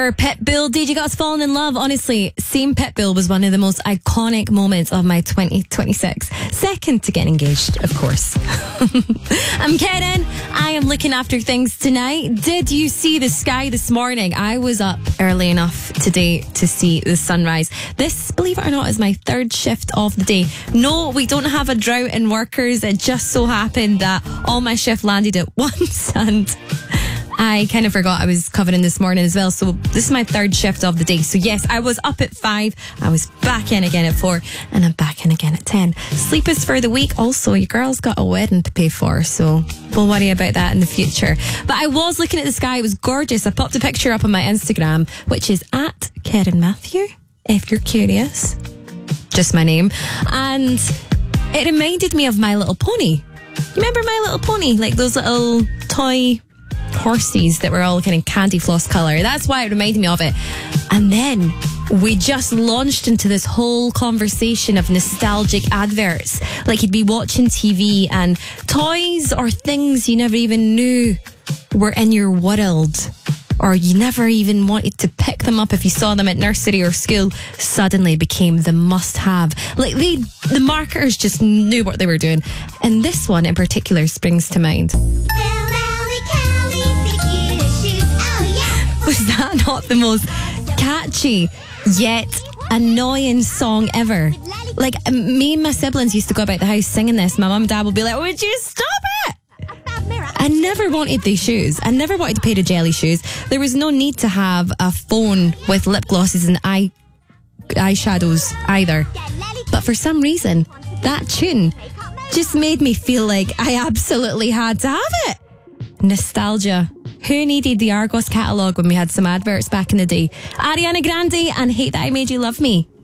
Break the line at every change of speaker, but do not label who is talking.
Pitbull, DJ Got Us Falling in Love. Honestly, seeing Pitbull was one of the most iconic moments of my 2026. Second to getting engaged, of course. I'm kidding. I am looking after things tonight. Did you see the sky this morning? I was up early enough today to see the sunrise. This, believe it or not, is my third shift of the day. No, we don't have a drought in workers. It just so happened that all my shift landed at once, and I kind of forgot I was covering this morning as well. So this is my third shift of the day. So yes, I was up at 5. I was back in again at 4. And I'm back in again at 10. Sleep is for the week. Also, your girl's got a wedding to pay for. So we'll worry about that in the future. But I was looking at the sky. It was gorgeous. I popped a picture up on my Instagram, which is at Karen Matthew, if you're curious. Just my name. And it reminded me of My Little Pony. You remember My Little Pony? Like those little toy horses that were all kind of candy floss colour. That's why it reminded me of it. And then we just launched into this whole conversation of nostalgic adverts. Like you'd be watching TV and toys or things you never even knew were in your world, or you never even wanted to pick them up if you saw them at nursery or school, suddenly became the must-have. Like the marketers just knew what they were doing. And this one in particular springs to mind. Was that not the most catchy yet annoying song ever? Like, me and my siblings used to go about the house singing this. My mum and dad would be like, would you stop it? I never wanted these shoes. I never wanted a pair of jelly shoes. There was no need to have a phone with lip glosses and eyeshadows either. But for some reason, that tune just made me feel like I absolutely had to have it. Nostalgia. Who needed the Argos catalogue when we had some adverts back in the day? Ariana Grande and Hate That I Made You Love Me.